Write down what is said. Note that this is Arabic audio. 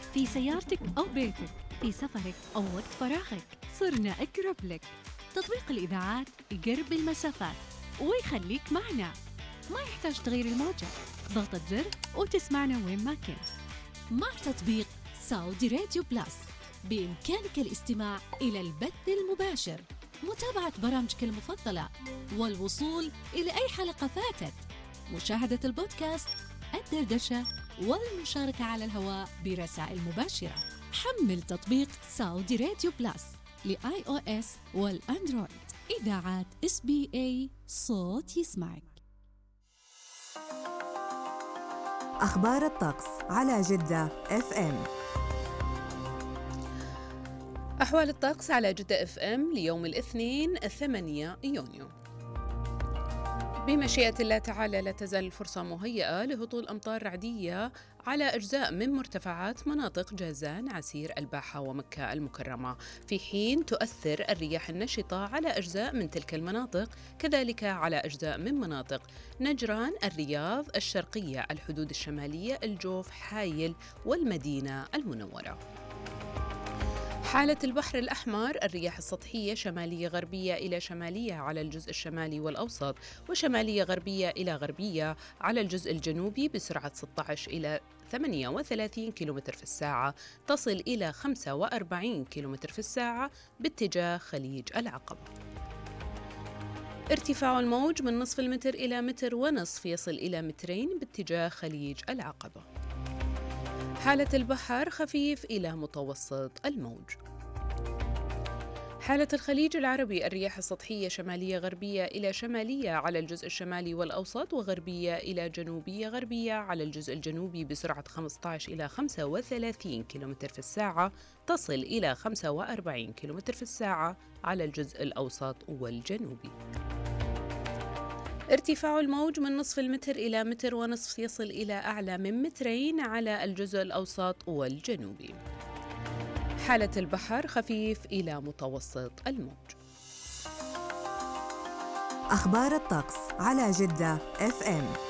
في سيارتك أو بيتك، في سفرك أو وقت فراغك، صرنا أقرب لك. تطبيق الإذاعات يقرب المسافات ويخليك معنا، ما يحتاج تغير الموجة، ضغطة زر وتسمعنا وين ما كنت. مع تطبيق سعودي راديو بلس بإمكانك الاستماع إلى البث المباشر، متابعة برامجك المفضلة، والوصول إلى أي حلقة فاتت، مشاهدة البودكاست، الدردشة، والمشاركة على الهواء برسائل مباشرة. حمل تطبيق سعودي راديو بلس لآي أو إس والأندرويد. إذاعات SBA، صوت يسمعك. أخبار الطقس على جدة FM. أحوال الطقس على جدة FM ليوم الاثنين 8 يونيو. بمشيئة الله تعالى لا تزال الفرصة مهيئة لهطول أمطار رعدية على أجزاء من مرتفعات مناطق جازان، عسير، الباحة ومكة المكرمة، في حين تؤثر الرياح النشطة على أجزاء من تلك المناطق، كذلك على أجزاء من مناطق نجران، الرياض، الشرقية، الحدود الشمالية، الجوف، حايل والمدينة المنورة. حالة البحر الأحمر، الرياح السطحية شمالية غربية إلى شمالية على الجزء الشمالي والأوسط، وشمالية غربية إلى غربية على الجزء الجنوبي بسرعة 16 إلى 38 كم في الساعة، تصل إلى 45 كم في الساعة باتجاه خليج العقبة. ارتفاع الموج من نصف المتر إلى متر ونصف، يصل إلى مترين باتجاه خليج العقبة. حالة البحر خفيف إلى متوسط الموج. حالة الخليج العربي، الرياح السطحية شمالية غربية إلى شمالية على الجزء الشمالي والأوسط، وغربية إلى جنوبية غربية على الجزء الجنوبي بسرعة 15 إلى 35 كم في الساعة، تصل إلى 45 كم في الساعة على الجزء الأوسط والجنوبي. ارتفاع الموج من نصف المتر إلى متر ونصف، يصل إلى أعلى من مترين على الجزء الأوسط والجنوبي. حالة البحر خفيف إلى متوسط الموج. أخبار الطقس على جدة FM.